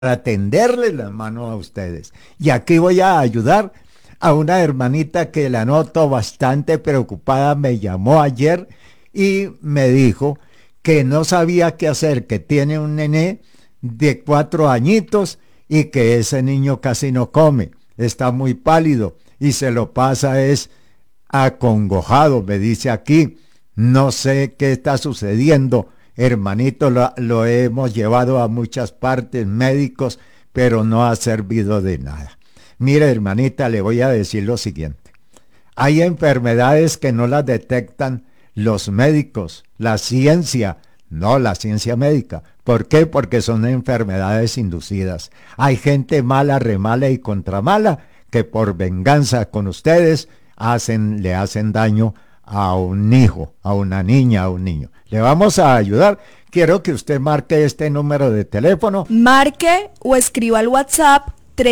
para tenderles la mano a ustedes. Y aquí voy a ayudar a una hermanita que la noto bastante preocupada, me llamó ayer y me dijo que no sabía qué hacer, que tiene un nené de 4 añitos y que ese niño casi no come, está muy pálido y se lo pasa es acongojado, me dice aquí. No sé qué está sucediendo, hermanito, lo hemos llevado a muchas partes médicos, pero no ha servido de nada. Mire, hermanita, le voy a decir lo siguiente. Hay enfermedades que no las detectan los médicos, la ciencia, no la ciencia médica. ¿Por qué? Porque son enfermedades inducidas. Hay gente mala, remala y contramala que por venganza con ustedes le hacen daño a un hijo, a una niña, a un niño. Le vamos a ayudar. Quiero que usted marque este número de teléfono. Marque o escriba al WhatsApp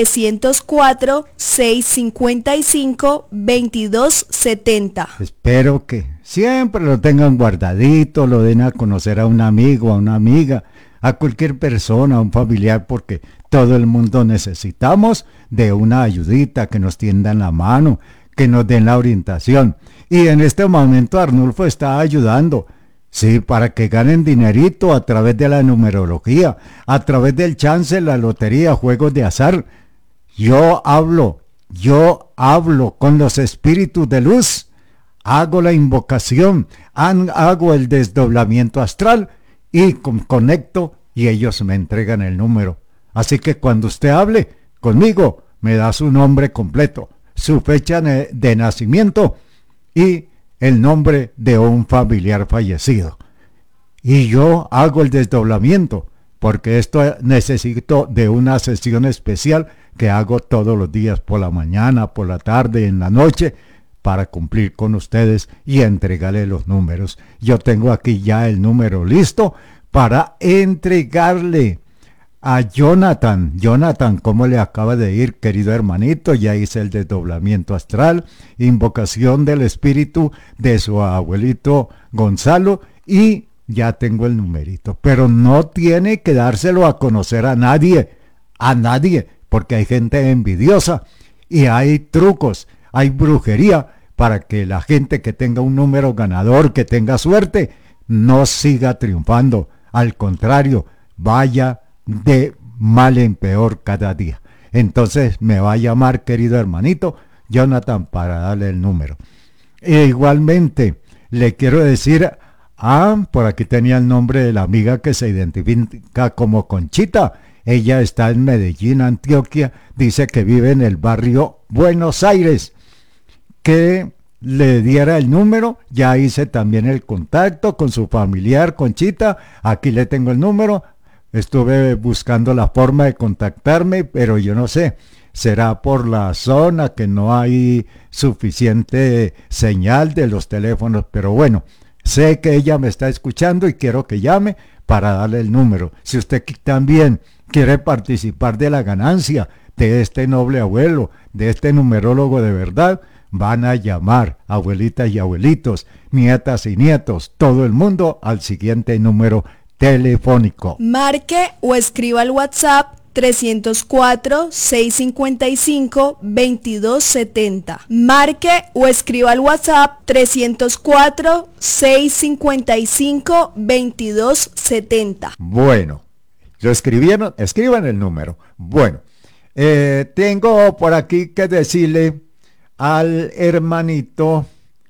304-655-2270. Espero que siempre lo tengan guardadito, lo den a conocer a un amigo, a una amiga, a cualquier persona, a un familiar, porque todo el mundo necesitamos de una ayudita, que nos tiendan la mano, que nos den la orientación. Y en este momento Arnulfo está ayudando, sí, para que ganen dinerito a través de la numerología, a través del chance, la lotería, juegos de azar. Yo hablo con los espíritus de luz, hago la invocación, hago el desdoblamiento astral y conecto y ellos me entregan el número. Así que cuando usted hable conmigo, me da su nombre completo, su fecha de nacimiento y el nombre de un familiar fallecido. Y yo hago el desdoblamiento, porque esto necesito de una sesión especial que hago todos los días, por la mañana, por la tarde, en la noche, para cumplir con ustedes y entregarle los números. Yo tengo aquí ya el número listo para entregarle a Jonathan. Jonathan, ¿cómo le acaba de ir, querido hermanito? Ya hice el desdoblamiento astral, invocación del espíritu de su abuelito Gonzalo y ya tengo el numerito. Pero no tiene que dárselo a conocer a nadie, porque hay gente envidiosa y hay trucos, hay brujería para que la gente que tenga un número ganador, que tenga suerte, no siga triunfando. Al contrario, vaya de mal en peor cada día. Entonces me va a llamar, querido hermanito Jonathan, para darle el número. E igualmente le quiero decir, por aquí tenía el nombre de la amiga que se identifica como Conchita. Ella está en Medellín, Antioquia. Dice que vive en el barrio Buenos Aires. Que le diera el número. Ya hice también el contacto con su familiar, Conchita. Aquí le tengo el número. Estuve buscando la forma de contactarme, pero yo no sé, será por la zona que no hay suficiente señal de los teléfonos, pero bueno, sé que ella me está escuchando y quiero que llame para darle el número. Si usted también quiere participar de la ganancia de este noble abuelo, de este numerólogo de verdad, van a llamar, abuelitas y abuelitos, nietas y nietos, todo el mundo al siguiente número telefónico. Marque o escriba al WhatsApp 304-655-2270. Marque o escriba al WhatsApp 304-655-2270. Bueno, ¿lo escribieron? Escriban el número. Bueno, tengo por aquí que decirle al hermanito,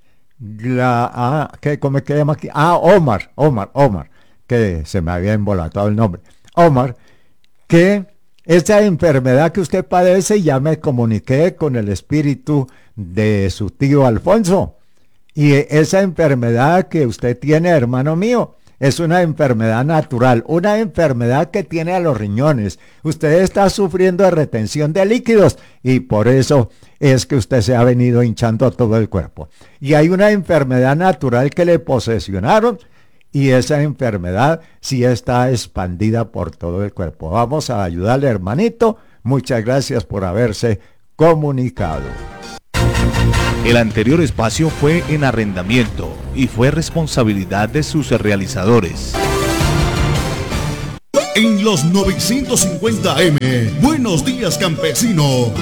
¿cómo es que llama aquí? Omar, que se me había embolatado el nombre. Omar, que esa enfermedad que usted padece, ya me comuniqué con el espíritu de su tío Alfonso. Y esa enfermedad que usted tiene, hermano mío, es una enfermedad natural, una enfermedad que tiene a los riñones. Usted está sufriendo de retención de líquidos y por eso es que usted se ha venido hinchando todo el cuerpo. Y hay una enfermedad natural que le posesionaron y esa enfermedad sí está expandida por todo el cuerpo. Vamos a ayudarle, hermanito. Muchas gracias por haberse comunicado. El anterior espacio fue en arrendamiento y fue responsabilidad de sus realizadores. en los 950M. Buenos días, campesino.